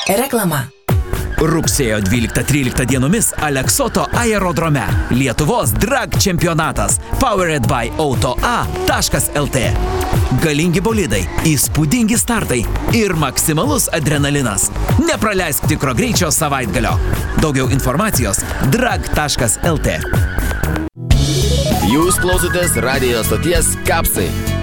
Reklama. Rugsėjo 12-13 dienomis Aleksoto aerodrome Lietuvos drag čempionatas Powered by Auto.A.lt. Galingi bolidai, įspūdingi startai ir maksimalus adrenalinas. Nepraleisk tikro greičio savaitgalio. Daugiau informacijos drag.lt. Jūs klausotės radijo stoties Kapsai.